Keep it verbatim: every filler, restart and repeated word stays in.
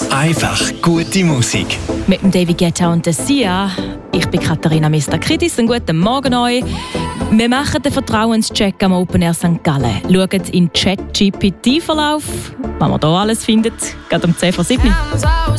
Einfach gute Musik. Mit dem David Guetta und der Sia. Ich bin Katharina Mistakridis. Einen guten Morgen euch. Wir machen den Vertrauenscheck am Open Air Sankt Gallen. Schaut in den Chat G P T-Verlauf, was man da alles findet. Gerade um zehn vor sieben.